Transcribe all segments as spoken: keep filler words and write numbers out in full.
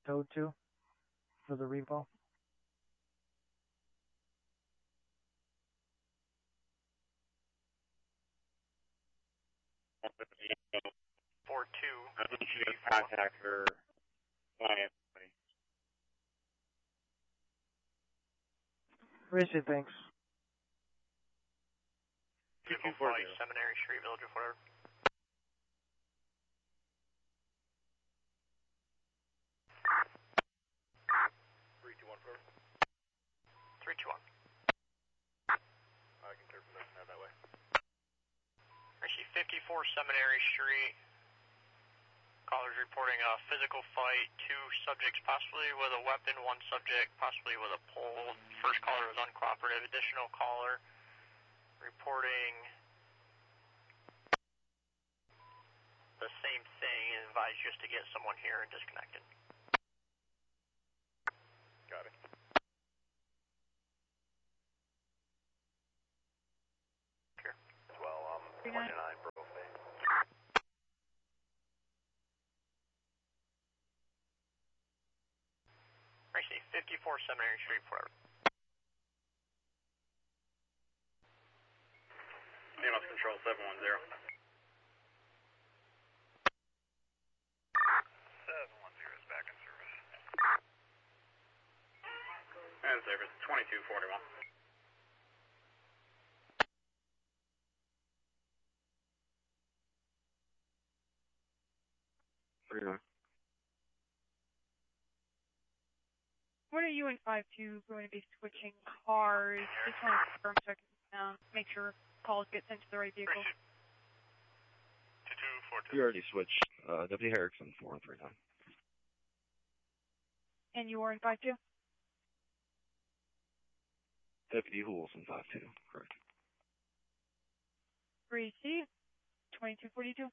towed to for the repo? Four two. I think you should contact her client. Appreciate it, thanks. Vehicle flight, Seminary Street, Village of Fort. Three two one four. Three two one. I can clear from that, that way. I see fifty-four Seminary Street. Callers reporting a physical fight, two subjects possibly with a weapon, one subject possibly with a pole. First caller was uncooperative. Additional caller reporting the same thing and advised just to get someone here and disconnected. Got it. Here. Well, um, twenty-nine Bro. I see fifty-four Seminary Street, Fort. A M S Control seven one zero. seven one zero is back in service. And service twenty-two forty-one. Yeah. What are you and five two going to be switching cars? Just want to confirm so I can um, make sure calls get sent to the right vehicle. two two four two. We already switched. Uh, Deputy Harrison, four one three nine. And you are in five two? Deputy Hoolson, five two, correct. three C, twenty-two forty-two.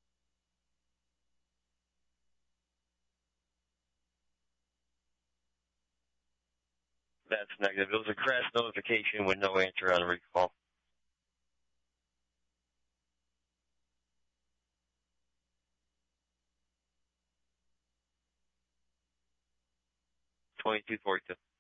That's negative. It was a crash notification with no answer on a recall. twenty-two forty-two.